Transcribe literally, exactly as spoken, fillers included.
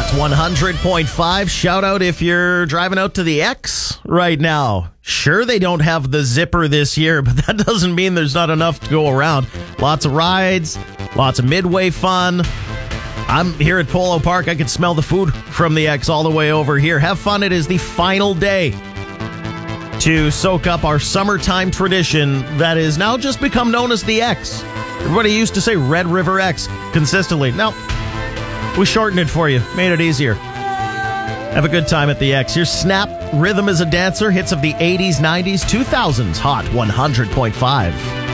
Hot one hundred point five. Shout out if you're driving out to the X right now. Sure, they don't have the zipper this year, but that doesn't mean there's not enough to go around. Lots of rides, lots of midway fun. I'm here at Polo Park. I can smell the food from the X all the way over here. Have fun. It is the final day to soak up our summertime tradition that is now just become known as the X. Everybody used to say Red River X consistently. No, we shortened it for you, made it easier. Have a good time at the X. Here's Snap, Rhythm as a Dancer, hits of the eighties, nineties, two thousands, Hot one hundred point five.